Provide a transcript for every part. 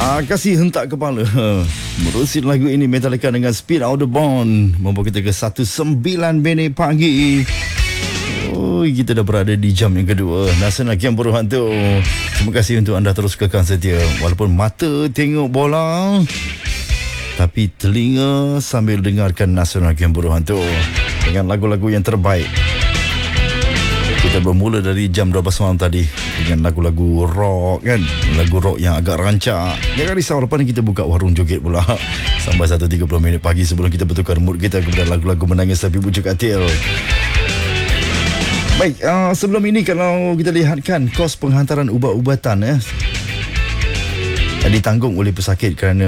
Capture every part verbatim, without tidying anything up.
Ah, kasih hentak kepala. Merusi lagu ini Metallica dengan Speed Out the Bond membawa kita ke satu sembilan minit pagi. Oh, kita dah berada di jam yang kedua Nasional Game Berhantu. Terima kasih untuk anda terus kekal setia. Walaupun mata tengok bola, tapi telinga sambil dengarkan Nasional Game Berhantu dengan lagu-lagu yang terbaik. Kita bermula dari jam dua belas malam tadi dengan lagu-lagu rock kan, lagu rock yang agak rancak. Jangan risau, lepas ni kita buka warung joget pula sampai satu tiga puluh minit pagi sebelum kita bertukar mood kita kepada lagu-lagu menangis tapi bujuk katil. Baik, uh, sebelum ini kalau kita lihatkan kos penghantaran ubat-ubatan eh, ditanggung oleh pesakit kerana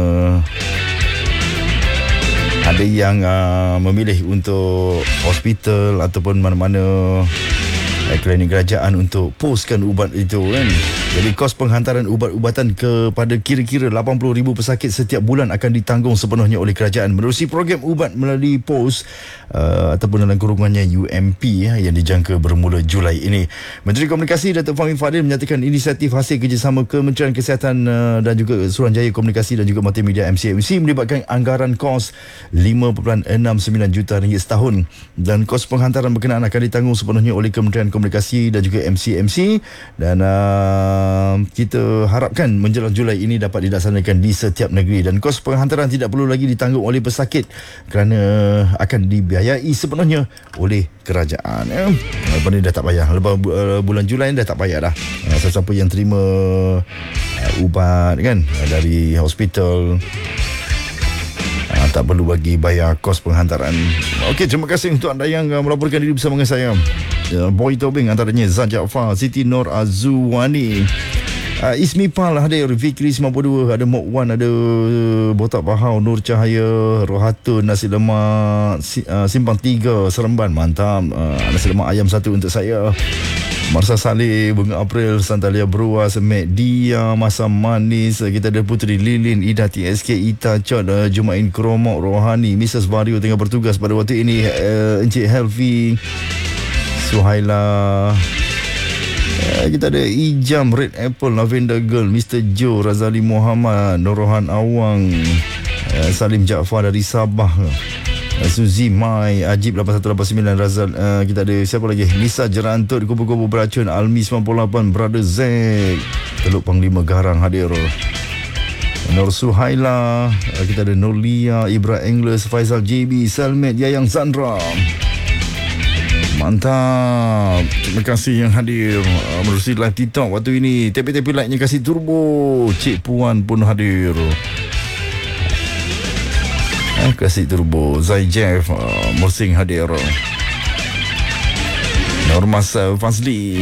ada yang uh, memilih untuk hospital ataupun mana-mana eh, klinik kerajaan untuk postkan ubat itu kan. Jadi kos penghantaran ubat-ubatan kepada kira-kira lapan puluh ribu pesakit setiap bulan akan ditanggung sepenuhnya oleh kerajaan menerusi program ubat melalui pos uh, ataupun dalam kurungannya U M P ya, yang dijangka bermula Julai ini. Menteri Komunikasi Datuk Fahmi Fadil menyatakan inisiatif hasil kerjasama Kementerian Kesihatan uh, dan juga Suruhanjaya Komunikasi dan juga Multimedia M C M C melibatkan anggaran kos lima perpuluhan enam sembilan juta ringgit setahun, dan kos penghantaran berkenaan akan ditanggung sepenuhnya oleh Kementerian Komunikasi dan juga M C M C, dan uh, kita harapkan menjelang Julai ini dapat dilaksanakan di setiap negeri, dan kos penghantaran tidak perlu lagi ditanggung oleh pesakit kerana akan dibiayai sepenuhnya oleh kerajaan ya. Lepas ni dah tak payah, lepas uh, bulan Julai dah tak payah dah. Uh, sesiapa yang terima uh, ubat kan dari hospital uh, tak perlu bagi bayar kos penghantaran. Okey, terima kasih untuk anda yang uh, melaporkan diri bersama dengan saya. Uh, Boy Tobing antaranya, Zan Jaafar, Siti Nur Azuwani, uh, Ismi Pal hadir, Fikri sembilan puluh dua, ada Mok Wan, ada uh, Botak Bahau, Nur Cahaya, Rohatun, Nasi Lemak si, uh, Simpang tiga, Seremban, mantap. uh, Nasi Lemak ayam satu untuk saya. Marsa Saleh, Bunga April, Santalia Beruas, Mek Dia, Masam Manis, kita ada Puteri Lilin, Ida T S K, Ita Chot, uh, Jumain Kromok, Rohani, Missus Bario tengah bertugas pada waktu ini, uh, Encik Helvi, Suhaila, uh, kita ada Ijam, Red Apple, Lavender Girl, Mister Joe, Razali Muhammad, Norohan Awang, uh, Salim Jaafar dari Sabah, uh, Suzi Mai, Ajib lapan satu lapan sembilan, Razal, uh, kita ada siapa lagi, Nisa Jerantut, Kubu-Kubu Beracun, Almi sembilan puluh lapan, Brother Zack, Teluk Panglima Garang hadir, Nur Suhaila, uh, kita ada Nolia, Ibra Engles, Faizal J B, Salmet, Yayang Sandra. Mantap. Terima kasih yang hadir uh, menerusi live TikTok waktu ini. Tepi-tepi like-nya kasih turbo. Cik Puan pun hadir. Eh, kasih turbo. Zai Jeff uh, Mursing hadir. Normas uh, Fazli.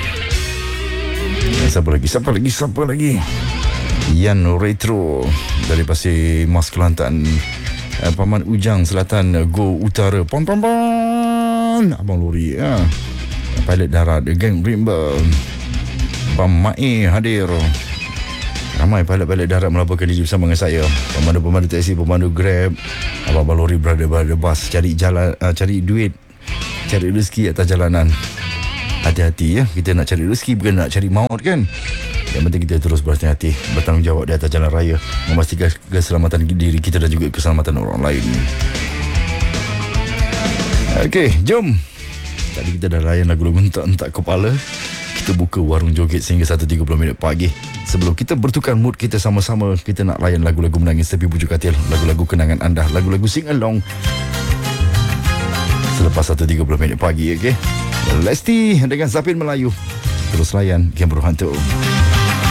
Eh, siapa lagi? Siapa lagi? Siapa lagi? Yan Retro dari Pasir Mas Kelantan. Uh, Paman Ujang Selatan, uh, Go Utara. Pom pom pom. Abang Lori ya. Pilot darat, Geng Rimba, Bam Mae hadir. Ramai pilot-pilot darat melaporkan diri bersama dengan saya. Pemandu-pemandu taksi, pemandu Grab, Abang Lori, brother-brother bus, cari jalan, uh, cari duit, cari rezeki atas jalanan. Hati-hati ya, kita nak cari rezeki bukan nak cari maut kan. Yang penting kita terus berhati-hati, bertanggungjawab di atas jalan raya, memastikan keselamatan diri kita dan juga keselamatan orang lain. Okey, jom. Tadi kita dah layan lagu-lagu entak-entak kepala. Kita buka warung joget sehingga satu tiga puluh minit pagi. Sebelum kita bertukar mood kita sama-sama, kita nak layan lagu-lagu menangis tapi bujuk katil, lagu-lagu kenangan anda, lagu-lagu sing along selepas satu tiga puluh minit pagi. Okey, Lesti dengan Zapin Melayu. Terus layan Game Berhantu.